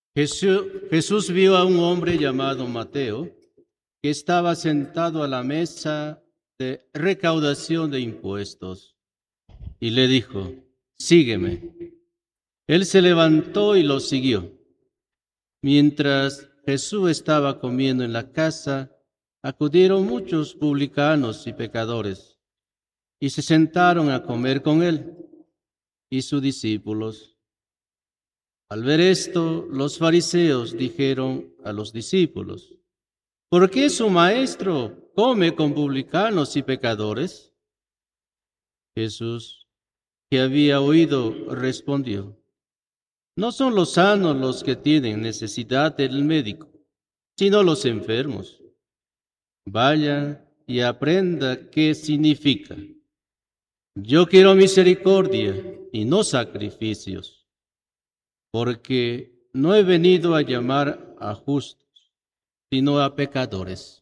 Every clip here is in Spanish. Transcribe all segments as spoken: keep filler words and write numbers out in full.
Jesús, Jesús vio a un hombre llamado Mateo que estaba sentado a la mesa de recaudación de impuestos y le dijo: sígueme. Él se levantó y lo siguió. Mientras Jesús estaba comiendo en la casa, acudieron muchos publicanos y pecadores y se sentaron a comer con él y sus discípulos. Al ver esto, los fariseos dijeron a los discípulos: ¿por qué su maestro come con publicanos y pecadores? Jesús, que había oído, respondió: no son los sanos los que tienen necesidad del médico, sino los enfermos. Vaya y aprenda qué significa: yo quiero misericordia y no sacrificios, porque no he venido a llamar a justos, sino a pecadores.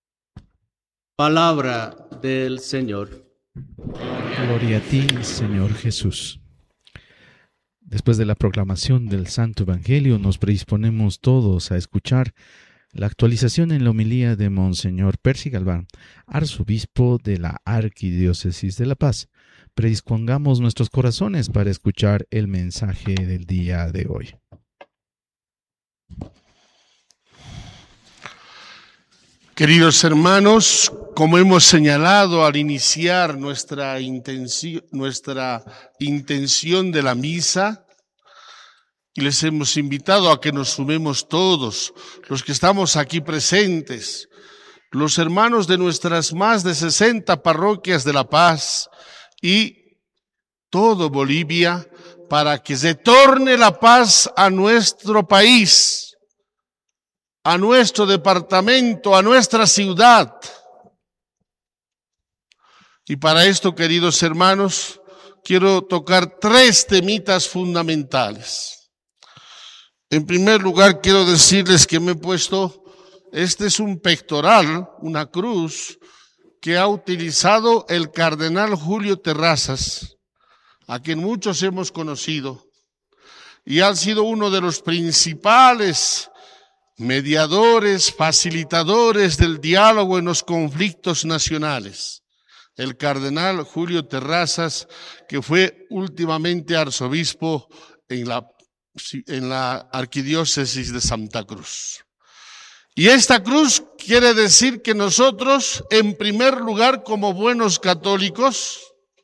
Palabra del Señor. Gloria a ti, Señor Jesús. Después de la proclamación del Santo Evangelio, nos predisponemos todos a escuchar la actualización en la homilía de Monseñor Percy Galván, arzobispo de la Arquidiócesis de La Paz. Predispongamos nuestros corazones para escuchar el mensaje del día de hoy. Queridos hermanos, como hemos señalado al iniciar nuestra intención, nuestra intención de la misa, y les hemos invitado a que nos sumemos todos, los que estamos aquí presentes, los hermanos de nuestras más de sesenta parroquias de La Paz y todo Bolivia, para que se torne la paz a nuestro país, a nuestro departamento, a nuestra ciudad. Y para esto, queridos hermanos, quiero tocar tres temitas fundamentales. En primer lugar, quiero decirles que me he puesto, este es un pectoral, una cruz, que ha utilizado el cardenal Julio Terrazas, a quien muchos hemos conocido, y ha sido uno de los principales mediadores, facilitadores del diálogo en los conflictos nacionales. El cardenal Julio Terrazas, que fue últimamente arzobispo en la, en la Arquidiócesis de Santa Cruz. Y esta cruz quiere decir que nosotros, en primer lugar, como buenos católicos,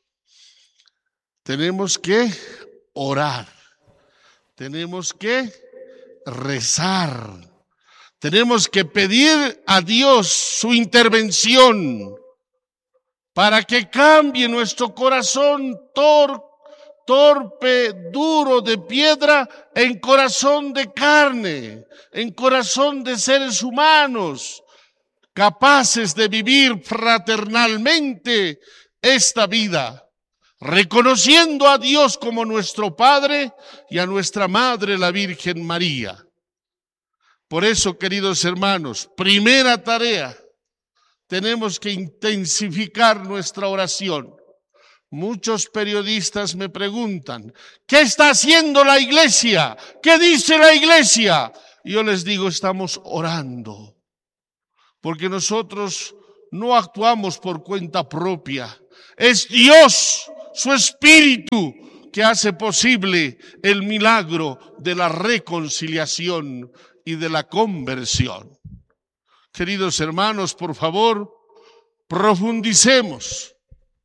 tenemos que orar, tenemos que rezar. Tenemos que pedir a Dios su intervención para que cambie nuestro corazón tor, torpe, duro de piedra en corazón de carne, en corazón de seres humanos, capaces de vivir fraternalmente esta vida, reconociendo a Dios como nuestro Padre y a nuestra Madre, la Virgen María. Por eso, queridos hermanos, primera tarea, tenemos que intensificar nuestra oración. Muchos periodistas me preguntan: ¿qué está haciendo la iglesia? ¿Qué dice la iglesia? Y yo les digo: estamos orando, porque nosotros no actuamos por cuenta propia. Es Dios, su Espíritu, que hace posible el milagro de la reconciliación y de la conversión. Queridos hermanos, por favor, profundicemos.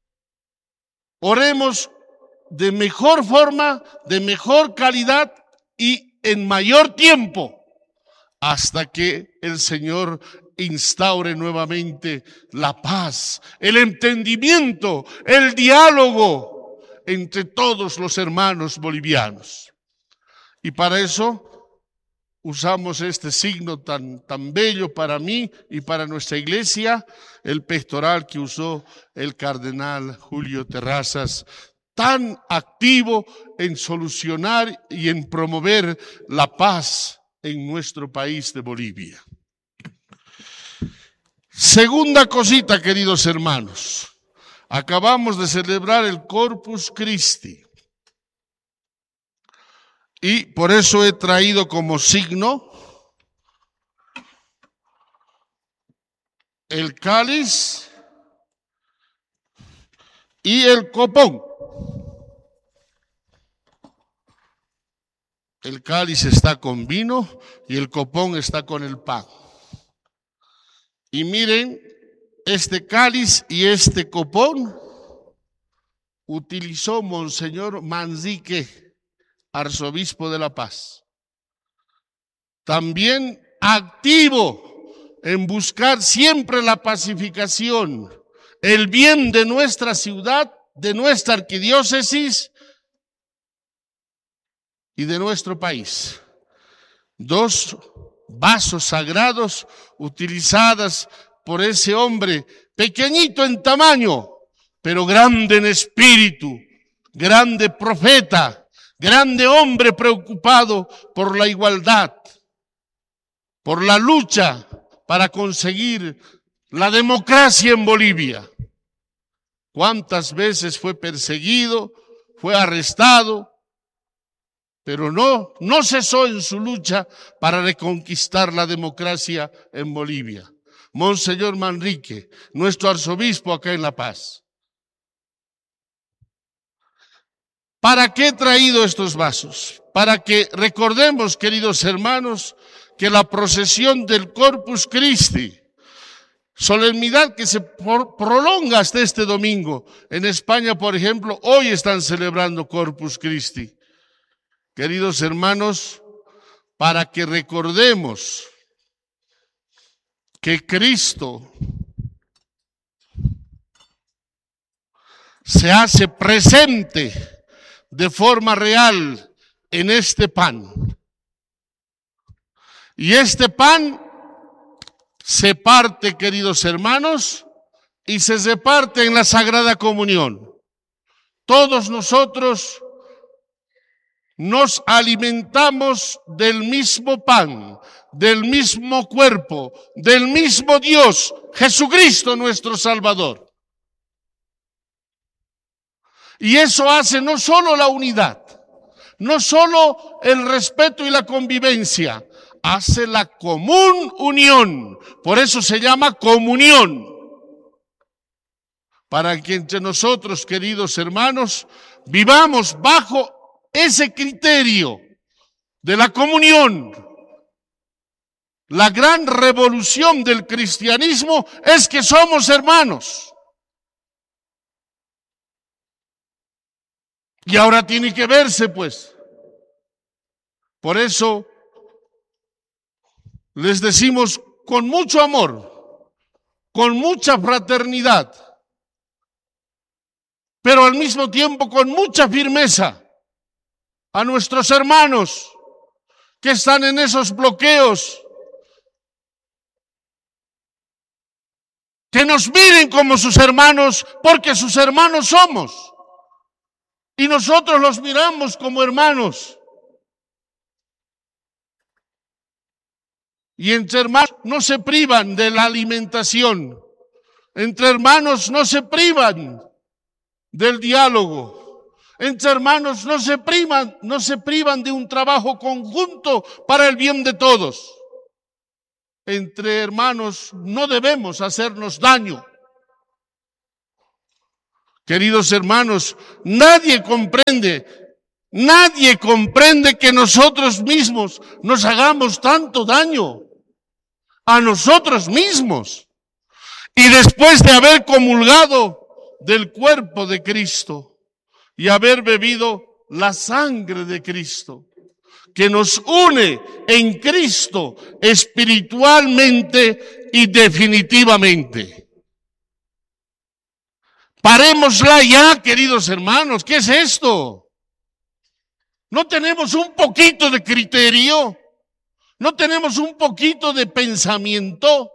Oremos de mejor forma, de mejor calidad y en mayor tiempo, hasta que el Señor instaure nuevamente la paz, el entendimiento, el diálogo entre todos los hermanos bolivianos. Y para eso usamos este signo tan, tan bello para mí y para nuestra iglesia, el pectoral que usó el cardenal Julio Terrazas, tan activo en solucionar y en promover la paz en nuestro país de Bolivia. Segunda cosita, queridos hermanos, acabamos de celebrar el Corpus Christi. Y por eso he traído como signo el cáliz y el copón. El cáliz está con vino y el copón está con el pan. Y miren, este cáliz y este copón utilizó Monseñor Manrique, arzobispo de La Paz. También activo en buscar siempre la pacificación, el bien de nuestra ciudad, de nuestra arquidiócesis y de nuestro país. Dos vasos sagrados utilizadas por ese hombre pequeñito en tamaño, pero grande en espíritu, grande profeta, grande hombre preocupado por la igualdad, por la lucha para conseguir la democracia en Bolivia. ¿Cuántas veces fue perseguido, fue arrestado? Pero no, no cesó en su lucha para reconquistar la democracia en Bolivia. Monseñor Manrique, nuestro arzobispo acá en La Paz. ¿Para qué he traído estos vasos? Para que recordemos, queridos hermanos, que la procesión del Corpus Christi, solemnidad que se prolonga hasta este domingo. En España, por ejemplo, hoy están celebrando Corpus Christi. Queridos hermanos, para que recordemos que Cristo se hace presente de forma real en este pan. Y este pan se parte, queridos hermanos, y se reparte en la Sagrada Comunión. Todos nosotros nos alimentamos del mismo pan, del mismo cuerpo, del mismo Dios, Jesucristo nuestro Salvador. Y eso hace no solo la unidad, no solo el respeto y la convivencia, hace la común unión. Por eso se llama comunión. Para que entre nosotros, queridos hermanos, vivamos bajo ese criterio de la comunión. La gran revolución del cristianismo es que somos hermanos. Y ahora tiene que verse, pues. Por eso les decimos con mucho amor, con mucha fraternidad, pero al mismo tiempo con mucha firmeza a nuestros hermanos que están en esos bloqueos, que nos miren como sus hermanos, porque sus hermanos somos, y nosotros los miramos como hermanos. Y entre hermanos no se privan de la alimentación, entre hermanos no se privan del diálogo, entre hermanos no se privan, no se privan de un trabajo conjunto para el bien de todos. Entre hermanos no debemos hacernos daño. Queridos hermanos, nadie comprende, nadie comprende que nosotros mismos nos hagamos tanto daño a nosotros mismos. Y después de haber comulgado del cuerpo de Cristo y haber bebido la sangre de Cristo, que nos une en Cristo espiritualmente y definitivamente. Parémosla ya, queridos hermanos. ¿Qué es esto? ¿No tenemos un poquito de criterio? ¿No tenemos un poquito de pensamiento?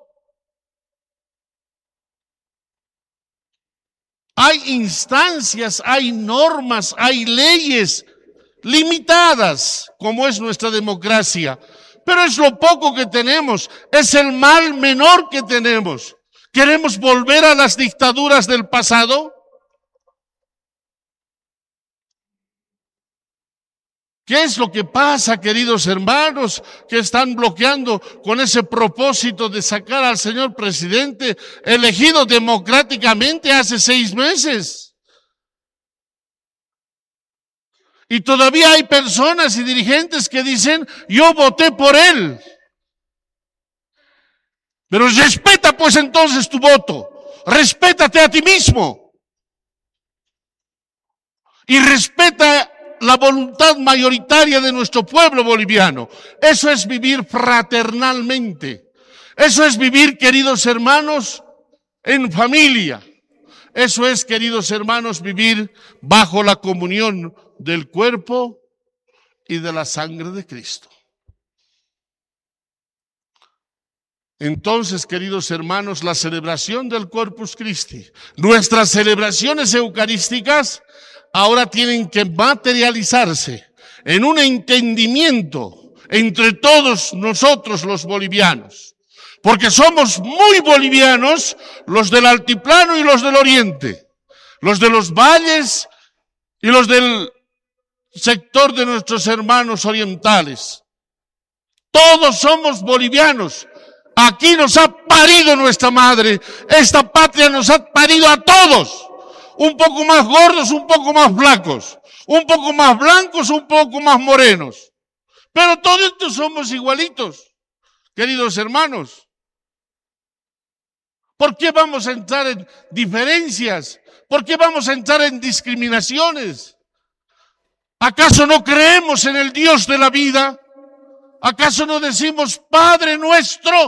Hay instancias, hay normas, hay leyes limitadas, como es nuestra democracia, pero es lo poco que tenemos, es el mal menor que tenemos. ¿Queremos volver a las dictaduras del pasado? ¿Qué es lo que pasa, queridos hermanos, que están bloqueando con ese propósito de sacar al señor presidente elegido democráticamente hace seis meses? Y todavía hay personas y dirigentes que dicen, yo voté por él. Pero respeta pues entonces tu voto. Respétate a ti mismo. Y respeta la voluntad mayoritaria de nuestro pueblo boliviano. Eso es vivir fraternalmente. Eso es vivir, queridos hermanos, en familia. Eso es, queridos hermanos, vivir bajo la comunión del cuerpo y de la sangre de Cristo. Entonces, queridos hermanos, la celebración del Corpus Christi, nuestras celebraciones eucarísticas, ahora tienen que materializarse en un entendimiento entre todos nosotros los bolivianos. Porque somos muy bolivianos los del altiplano y los del oriente, los de los valles y los del sector de nuestros hermanos orientales. Todos somos bolivianos. Aquí nos ha parido nuestra madre. Esta patria nos ha parido a todos. Un poco más gordos, un poco más flacos. Un poco más blancos, un poco más morenos. Pero todos estos somos igualitos, queridos hermanos. ¿Por qué vamos a entrar en diferencias? ¿Por qué vamos a entrar en discriminaciones? ¿Acaso no creemos en el Dios de la vida? ¿Acaso no decimos Padre nuestro?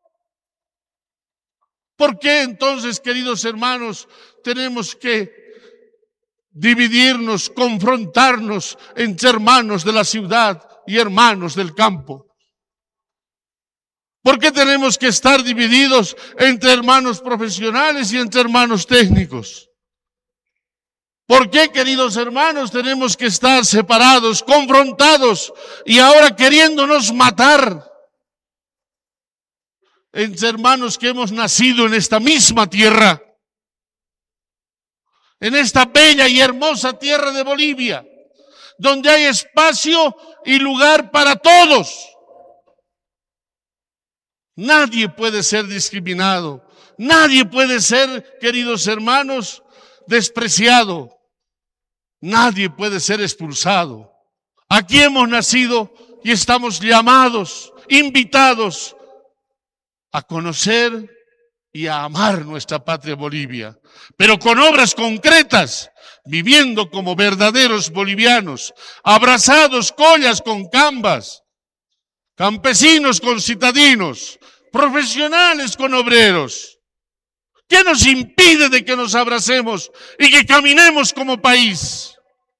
¿Por qué entonces, queridos hermanos, tenemos que dividirnos, confrontarnos entre hermanos de la ciudad y hermanos del campo? ¿Por qué tenemos que estar divididos entre hermanos profesionales y entre hermanos técnicos? ¿Por qué, queridos hermanos, tenemos que estar separados, confrontados y ahora queriéndonos matar? Entre hermanos que hemos nacido en esta misma tierra, en esta bella y hermosa tierra de Bolivia, donde hay espacio y lugar para todos. Nadie puede ser discriminado, nadie puede ser, queridos hermanos, despreciado, nadie puede ser expulsado. Aquí hemos nacido y estamos llamados, invitados a conocer y a amar nuestra patria Bolivia, pero con obras concretas, viviendo como verdaderos bolivianos, abrazados collas con cambas, campesinos con citadinos, profesionales con obreros. ¿Qué nos impide de que nos abracemos y que caminemos como país?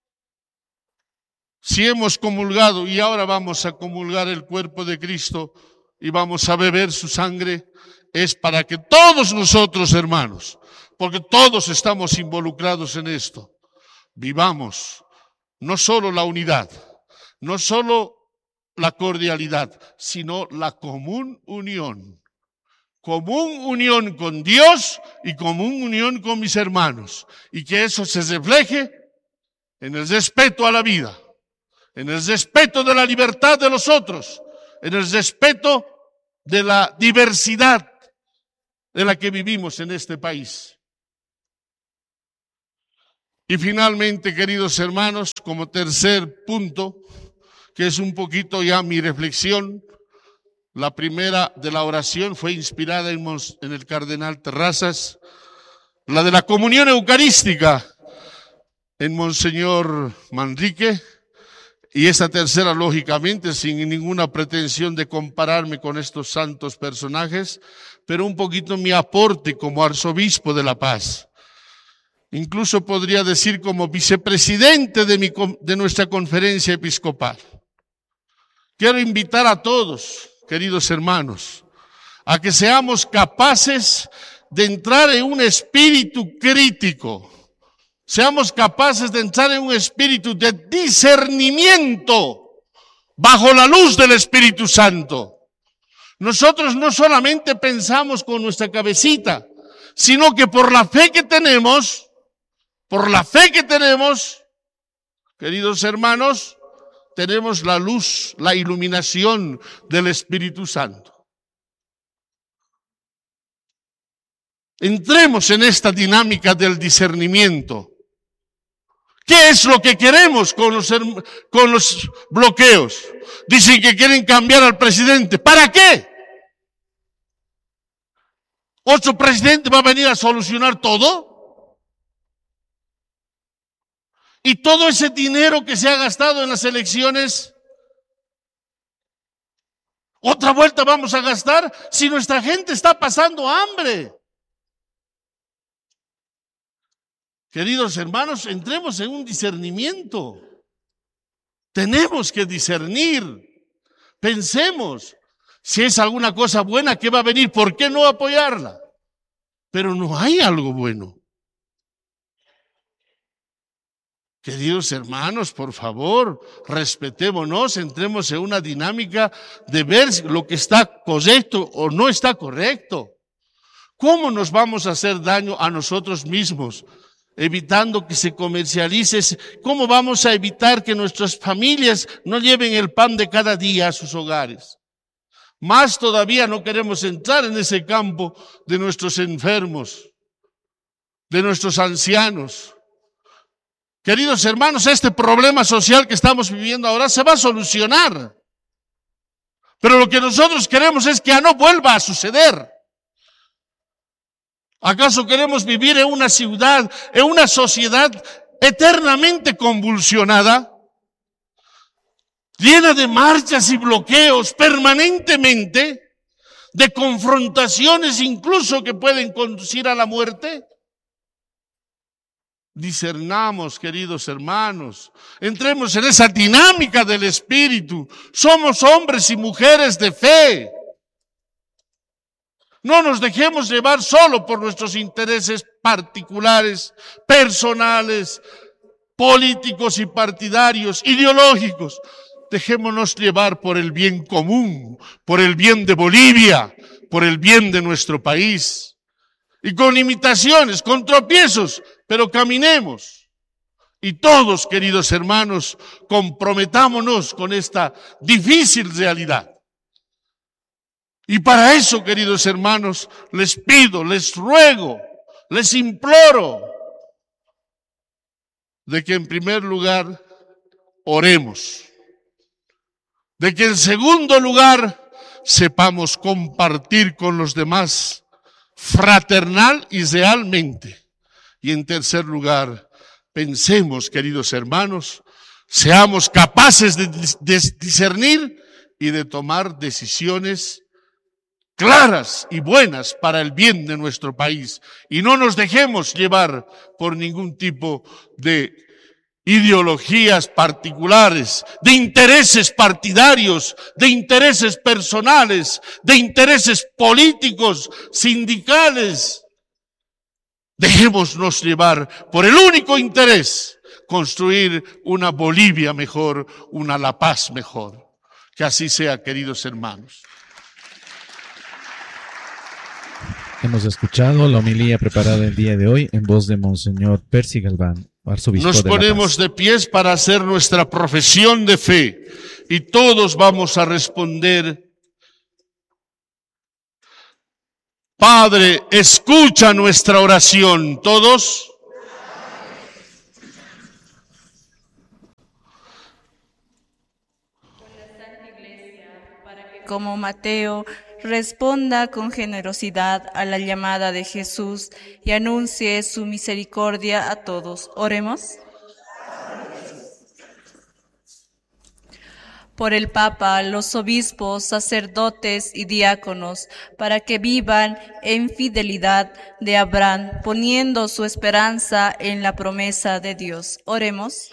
Si hemos comulgado y ahora vamos a comulgar el cuerpo de Cristo y vamos a beber su sangre, es para que todos nosotros, hermanos, porque todos estamos involucrados en esto, vivamos no solo la unidad, no solo la cordialidad, sino la común unión. Común unión con Dios y común unión con mis hermanos. Y que eso se refleje en el respeto a la vida, en el respeto de la libertad de los otros, en el respeto de la diversidad de la que vivimos en este país. Y finalmente, queridos hermanos, como tercer punto, que es un poquito ya mi reflexión, la primera de la oración fue inspirada en, en el cardenal Terrazas, la de la comunión eucarística en Monseñor Manrique, y esta tercera, lógicamente, sin ninguna pretensión de compararme con estos santos personajes, pero un poquito mi aporte como arzobispo de La Paz. Incluso podría decir como vicepresidente de, mi, de nuestra conferencia episcopal. Quiero invitar a todos, queridos hermanos, a que seamos capaces de entrar en un espíritu crítico. Seamos capaces de entrar en un espíritu de discernimiento bajo la luz del Espíritu Santo. Nosotros no solamente pensamos con nuestra cabecita, sino que por la fe que tenemos, por la fe que tenemos, queridos hermanos, tenemos la luz, la iluminación del Espíritu Santo. Entremos en esta dinámica del discernimiento. ¿Qué es lo que queremos con los, con los bloqueos? Dicen que quieren cambiar al presidente. ¿Para qué? ¿Otro presidente va a venir a solucionar todo? Y todo ese dinero que se ha gastado en las elecciones, ¿otra vuelta vamos a gastar si nuestra gente está pasando hambre? Queridos hermanos, entremos en un discernimiento. Tenemos que discernir. Pensemos, si es alguna cosa buena que va a venir, ¿por qué no apoyarla? Pero no hay algo bueno. Queridos hermanos, por favor, respetémonos, entremos en una dinámica de ver lo que está correcto o no está correcto. ¿Cómo nos vamos a hacer daño a nosotros mismos? Evitando que se comercialice. ¿Cómo vamos a evitar que nuestras familias no lleven el pan de cada día a sus hogares? Más todavía no queremos entrar en ese campo de nuestros enfermos, de nuestros ancianos. Queridos hermanos, este problema social que estamos viviendo ahora se va a solucionar. Pero lo que nosotros queremos es que ya no vuelva a suceder. ¿Acaso queremos vivir en una ciudad, en una sociedad eternamente convulsionada, llena de marchas y bloqueos permanentemente, de confrontaciones incluso que pueden conducir a la muerte? Discernamos, queridos hermanos, entremos en esa dinámica del Espíritu. Somos hombres y mujeres de fe. No nos dejemos llevar solo por nuestros intereses particulares, personales, políticos y partidarios, ideológicos. Dejémonos llevar por el bien común, por el bien de Bolivia, por el bien de nuestro país. Y con limitaciones, con tropiezos, pero caminemos. Y todos, queridos hermanos, comprometámonos con esta difícil realidad. Y para eso, queridos hermanos, les pido, les ruego, les imploro de que en primer lugar oremos, de que en segundo lugar sepamos compartir con los demás fraternal y realmente, y en tercer lugar pensemos, queridos hermanos, seamos capaces de, de discernir y de tomar decisiones claras y buenas para el bien de nuestro país. Y no nos dejemos llevar por ningún tipo de ideologías particulares, de intereses partidarios, de intereses personales, de intereses políticos, sindicales. Dejémonos llevar por el único interés, construir una Bolivia mejor, una La Paz mejor. Que así sea, queridos hermanos. Hemos escuchado la homilía preparada el día de hoy en voz de Monseñor Percy Galván, arzobispo de La Paz. Nos ponemos de pies para hacer nuestra profesión de fe y todos vamos a responder: Padre, escucha nuestra oración. ¿Todos? Como Mateo, responda con generosidad a la llamada de Jesús y anuncie su misericordia a todos. Oremos. Por el Papa, los obispos, sacerdotes y diáconos, para que vivan en fidelidad de Abraham, poniendo su esperanza en la promesa de Dios. Oremos.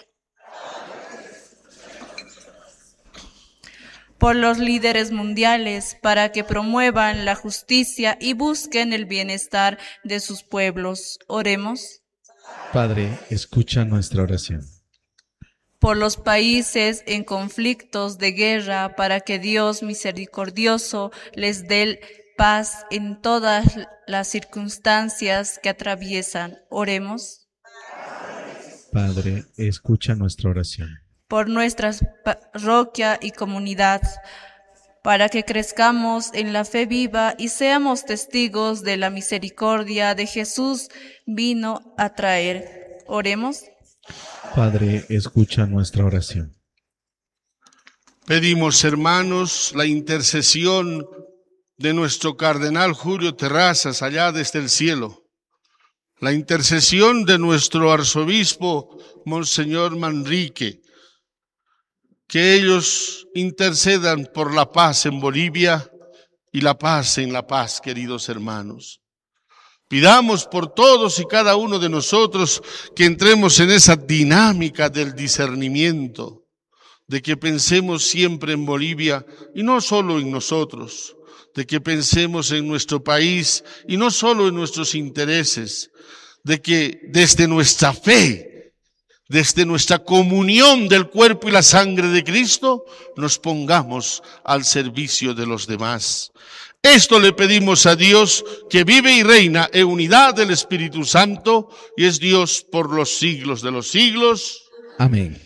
Por los líderes mundiales, para que promuevan la justicia y busquen el bienestar de sus pueblos. Oremos. Padre, escucha nuestra oración. Por los países en conflictos de guerra, para que Dios misericordioso les dé paz en todas las circunstancias que atraviesan. Oremos. Padre, escucha nuestra oración. por nuestra parroquia y comunidad, para que crezcamos en la fe viva y seamos testigos de la misericordia de Jesús vino a traer. Oremos. Padre, escucha nuestra oración. Pedimos, hermanos, la intercesión de nuestro cardenal Julio Terrazas allá desde el cielo, la intercesión de nuestro arzobispo Monseñor Manrique, que ellos intercedan por la paz en Bolivia y la paz en La Paz, queridos hermanos. Pidamos por todos y cada uno de nosotros que entremos en esa dinámica del discernimiento, de que pensemos siempre en Bolivia y no solo en nosotros, de que pensemos en nuestro país y no solo en nuestros intereses, de que desde nuestra fe, desde nuestra comunión del cuerpo y la sangre de Cristo, nos pongamos al servicio de los demás. Esto le pedimos a Dios, que vive y reina en unidad del Espíritu Santo y es Dios por los siglos de los siglos. Amén.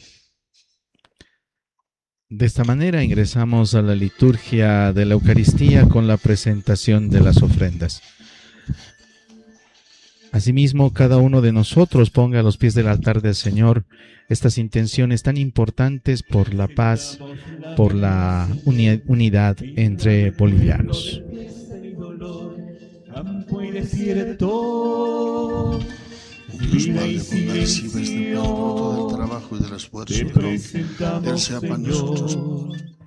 De esta manera ingresamos a la liturgia de la Eucaristía con la presentación de las ofrendas. Asimismo, cada uno de nosotros ponga a los pies del altar del Señor estas intenciones tan importantes por la paz, por la uni- unidad entre bolivianos. Campo y desierto, Dios Padre, ponga reciba este fruto del trabajo y del esfuerzo, pero Él sea para nosotros